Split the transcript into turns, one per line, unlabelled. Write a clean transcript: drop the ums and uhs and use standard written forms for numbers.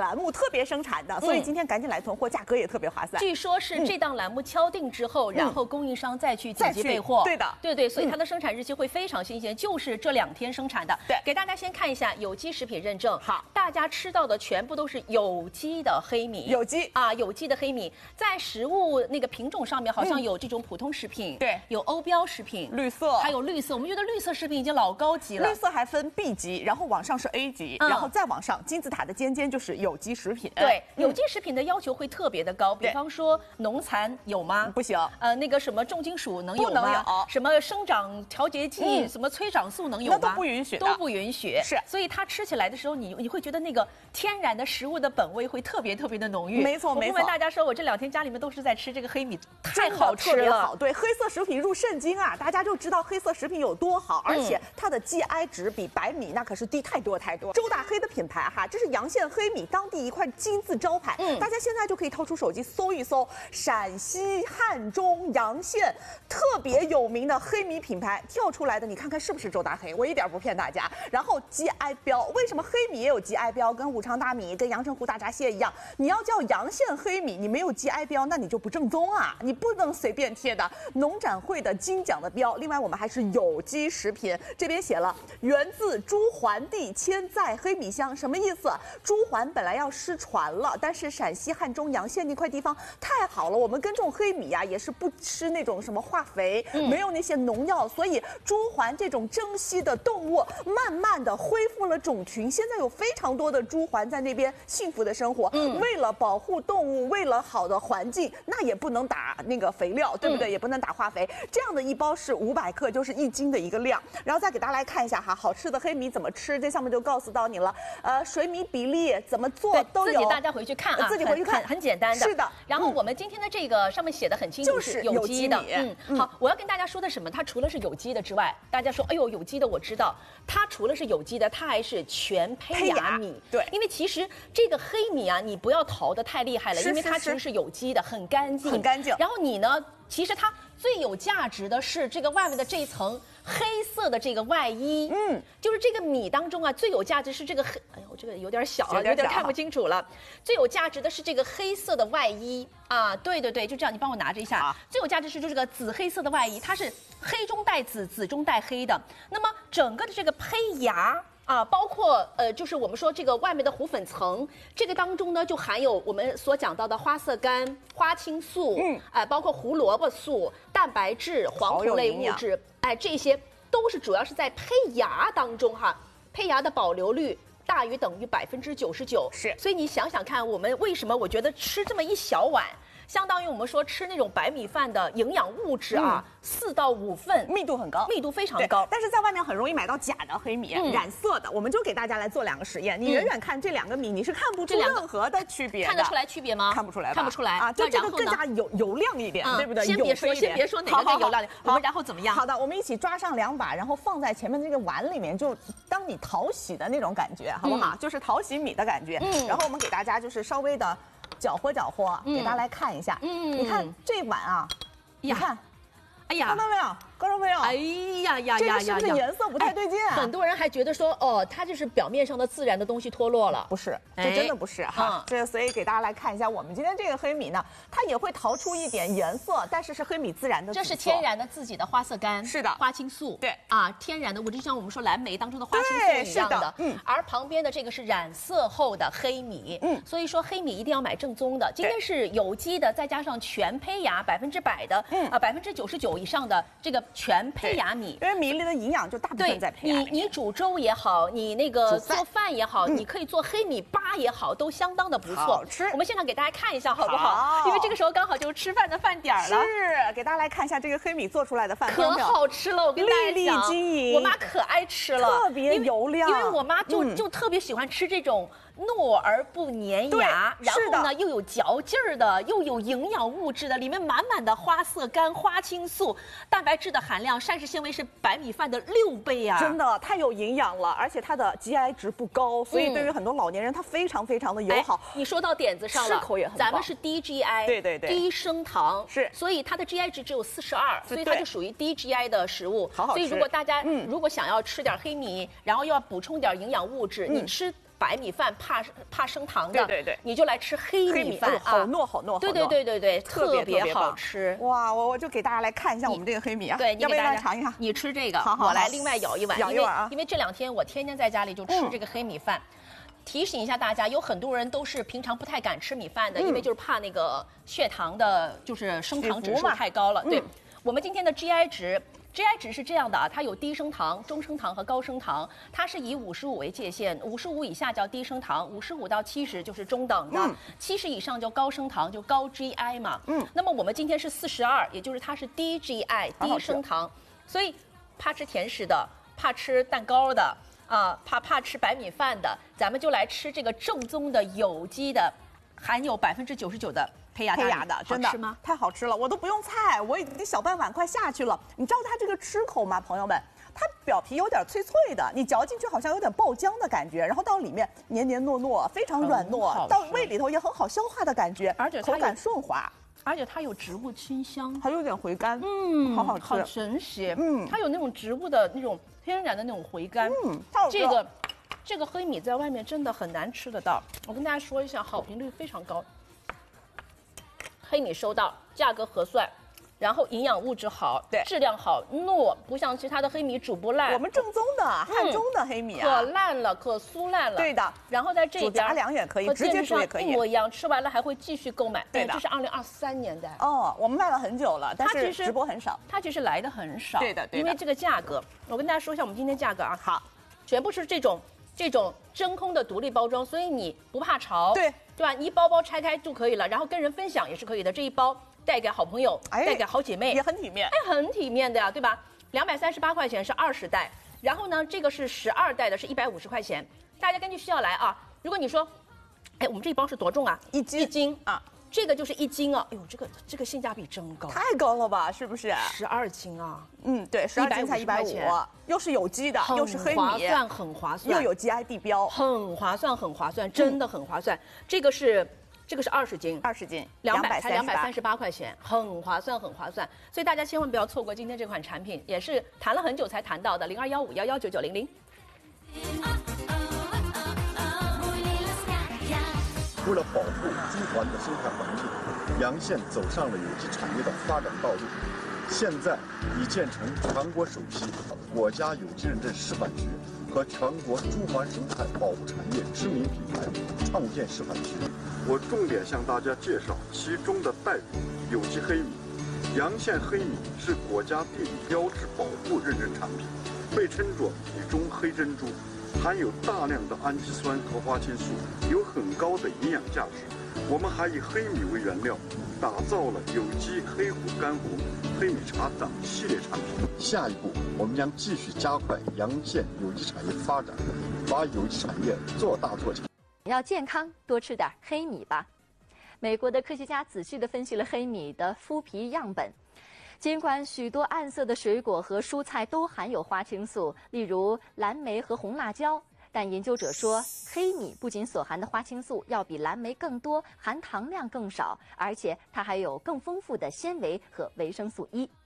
栏目特别生产的，所以今天赶紧来囤货，价格也特别划算。
据说是这档栏目敲定之后，然后供应商再去紧急备货。
对的，
对，所以它的生产日期会非常新鲜，就是这2天生产的。
对，
给大家先看一下有机食品认证。
好，
大家吃到的全部都是有机的黑米。
有机
啊，有机的黑米，在食物那个品种上面好像有这种普通食品，
对，
有欧标食品，
绿色，
还有绿色。我们觉得绿色食品已经老高级了。
绿色还分 B 级，然后往上是 A 级，然后再往上金字塔的尖尖就是有机食品。
对，有机食品的要求会特别的高，比方说农残有吗？
不行。
那个什么重金属能有吗？
不能有。
什么生长调节剂、什么催长素能有吗？
那都不允许的，
都不允许。
是，
所以它吃起来的时候，你会觉得那个天然的食物的本味会特别的浓郁。
没错。
我跟大家说，我这2天家里面都是在吃这个黑米，太好吃了。
好，对，黑色食品入肾经啊，大家就知道黑色食品有多好，而且它的 GI 值比白米那可是低太多。周大黑的品牌哈，这是洋县黑米当地一块金字招牌。大家现在就可以掏出手机搜一搜，陕西汉中洋县特别有名的黑米品牌跳出来的，你看看是不是周大黑？我一点不骗大家。然后 GI 标，为什么黑米也有 GI 标？跟五常大米、跟阳澄湖大闸蟹一样，你要叫洋县黑米，你没有 GI 标，那你就不正宗啊！你不能随便贴的。农展会的金奖的标，另外我们还是有机食品，这边写了源自朱鹮地千载黑米香，什么意思？朱鹮本来要失传了，但是陕西汉中洋县那块地方太好了，我们耕种黑米啊，也是不吃那种什么化肥，没有那些农药，所以朱鹮这种珍稀的动物，慢慢的恢复了种群，现在有非常多的朱鹮在那边幸福的生活。为了保护动物，为了好的环境，那也不能打那个肥料，对不对？也不能打化肥。这样的一包是500克，就是1斤的一个量。然后再给大家来看一下哈，好吃的黑米怎么吃，这上面就告诉到你了。水米比例怎么做都有，
自己大家回去看啊，
自己回去看，
很简单的。
是的。
然后我们今天的这个上面写的很清楚，
就是
有机的。好，我要跟大家说的什么？它除了是有机的之外，大家说，哎呦，有机的我知道，它除了是有机的，它还是全胚芽米。
对，
因为其实这个黑米啊，你不要淘得太厉害了，因为它其实是有机的，很干净，
很干净。
然后你呢，其实它最有价值的是这个外面的这一层黑色的这个外衣，就是这个米当中啊，最有价值是这个黑，哎呦，这个有点小啊，有点看不清楚了。最有价值的是这个黑色的外衣啊，对，就这样，你帮我拿着一下。最有价值是就这个紫黑色的外衣，它是黑中带紫，紫中带黑的。那么整个的这个胚芽啊，包括就是我们说这个外面的糊粉层，这个当中呢就含有我们所讲到的花色苷、花青素，包括胡萝卜素、蛋白质、黄土类物质，这些都是主要是在胚芽当中哈，胚芽的保留率大于等于99%。
是，
所以你想想看，我们为什么我觉得吃这么一小碗，相当于我们说吃那种白米饭的营养物质啊，4到5份，
密度很高，
密度非常高。
但是在外面很容易买到假的黑米，染色的。我们就给大家来做2个实验，你远远看这2个米，你是看不出任何的区别的。
看得出来区别吗？
看不出来吧，
看不出来
啊，就这个更加油亮一点，对不对？
先别说哪个更油亮，我们然后怎么样？
好的，我们一起抓上2把，然后放在前面这个碗里面，就当你淘洗的那种感觉，好不好？就是淘洗米的感觉。然后我们给大家就是稍微的搅和搅和，给大家来看一下。你看这碗啊，你看，
哎呀，
看到没有？看到没有？
哎呀，
这个是不是颜色不太对劲啊？
很多人还觉得说，哦，它就是表面上的自然的东西脱落了。
不是，这真的不是哈。这所以给大家来看一下，我们今天这个黑米呢，它也会淘出一点颜色，但是是黑米自然的紫色。
这是天然的自己的花色苷，
是的，
花青素，
对
啊，天然的，就像我们说蓝莓当中的花青素一样的。而旁边的这个是染色后的黑米，所以说黑米一定要买正宗的。今天是有机的，再加上全胚芽100%的，99%以上的这个全胚芽米，
因为米里的营养就大部分在胚芽里面。
你煮粥也好，你那个做饭也好，你可以做黑米粑也好，都相当的不错，
好吃。
我们现场给大家看一下好不好？因为这个时候刚好就是吃饭的饭点了。
是，给大家来看一下这个黑米做出来的饭，
可好吃了，我跟大家讲，
粒粒晶莹，
我妈可爱吃了，
特别油亮。
因为我妈就特别喜欢吃这种糯而不粘牙，然后呢又有嚼劲儿的，又有营养物质的，里面满满的花色苷、花青素，蛋白质的含量、膳食纤维是白米饭的6倍啊！
真的太有营养了，而且它的 GI 值不高，所以对于很多老年人，它非常的友好。
你说到点子上了，
吃口也很棒。
咱们是低 GI，
对，
低升糖，
是，
所以它的 GI 值只有42，所以它就属于低 GI 的食物。
好吃。
所以如果大家如果想要吃点黑米，然后又要补充点营养物质，你吃白米饭怕升糖的，
对，
你就来吃黑米饭，
好糯好糯，
对，特别好吃。
哇，我就给大家来看一下我们这个黑米啊，
对，
要不要尝一下？
你吃这个，
好，
我来另外舀一碗，因为这2天我天天在家里就吃这个黑米饭。提醒一下大家，有很多人都是平常不太敢吃米饭的，因为就是怕那个血糖的，就是升糖指数太高了。对，我们今天的 GI 值是这样的啊，它有低升糖、中升糖和高升糖，它是以55为界限，55以下叫低升糖，55到70就是中等的，70以上叫高升糖，就高 GI 嘛。那么我们今天是42，也就是它是低 GI 低升糖，所以怕吃甜食的，怕吃蛋糕的。怕吃白米饭的，咱们就来吃这个正宗的有机的，含有99%的胚芽的，
真的
好吃吗？
太好吃了，我都不用菜，我已经小半碗快下去了。你知道它这个吃口吗，朋友们？它表皮有点脆脆的，你嚼进去好像有点爆浆的感觉，然后到里面黏黏糯糯，非常软糯，到胃里头也很好消化的感觉，
而且
口感顺滑。
而且它有植物清香，
还有点回甘，好好吃，
好神奇，它有那种植物的那种天然的那种回甘，这个黑米在外面真的很难吃得到，我跟大家说一下，好评率非常高。黑米收到，价格合算，然后营养物质好，
对，
质量好，糯，不像其他的黑米煮不烂。
我们正宗的汉中的黑米
可烂了，可酥烂了。对
的。
然后在这边
杂粮也可以，直接煮也可以，
一模一样。吃完了还会继续购买。
对的。
这是2023年的。
哦，我们卖了很久了，但是直播很少。
它其实来的很少。
对的。
因为这个价格，我跟大家说一下我们今天价格啊。
好，
全部是这种真空的独立包装，所以你不怕潮。
对
吧？一包包拆开就可以了，然后跟人分享也是可以的。这一包。带给好朋友，带给好姐妹，
也很体面，
很体面的呀，对吧？238块钱是20袋，然后呢，这个是12袋的，是150块钱。大家根据需要来啊。如果你说，我们这一包是多重啊？1斤啊，这个就是1斤啊。哎呦，这个性价比真高，
太高了吧？是不是
？12斤啊？
对，12斤才150，又是有机的，又是黑米，
很划算，
又有 GI 地标，
很划算，真的很划算。这个是20斤
，20斤
才238块钱，很划算。所以大家千万不要错过今天这款产品，也是谈了很久才谈到的，0215119900。
为了保护中华的生态环境，洋县走上了有机产业的发展道路。现在已建成全国首批国家有机认证示范区和全国中华生态保护产业知名品牌创建示范区。我重点向大家介绍其中的代表有机黑米。洋县黑米是国家地理标志保护认证产品，被称作米中黑珍珠，含有大量的氨基酸和花青素，有很高的营养价值。我们还以黑米为原料，打造了有机黑虎干红、黑米茶等系列产品。下一步，我们将继续加快洋县有机产业发展，把有机产业做大做强。
要健康，多吃点黑米吧。美国的科学家仔细地分析了黑米的麸皮样本，尽管许多暗色的水果和蔬菜都含有花青素，例如蓝莓和红辣椒，但研究者说，黑米不仅所含的花青素要比蓝莓更多，含糖量更少，而且它还有更丰富的纤维和维生素E。